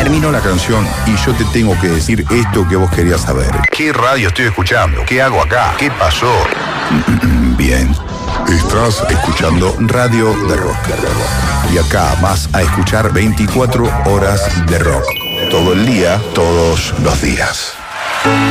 Terminó la canción y yo te tengo que decir esto que vos querías saber. ¿Qué radio estoy escuchando? ¿Qué hago acá? ¿Qué pasó? Bien. Estás escuchando Radio de Rock. Y acá vas a escuchar 24 horas de rock. Todo el día, todos los días.